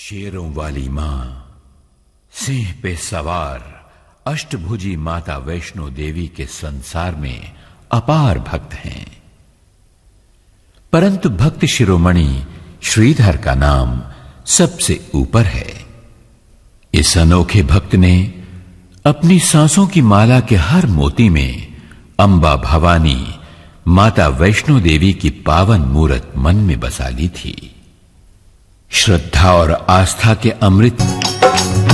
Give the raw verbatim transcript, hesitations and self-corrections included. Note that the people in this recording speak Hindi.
शेरों वाली मां, सिंह पे सवार अष्टभुजी माता वैष्णो देवी के संसार में अपार भक्त हैं, परंतु भक्त शिरोमणि श्रीधर का नाम सबसे ऊपर है। इस अनोखे भक्त ने अपनी सांसों की माला के हर मोती में अंबा भवानी माता वैष्णो देवी की पावन मूरत मन में बसा ली थी। श्रद्धा और आस्था के अमृत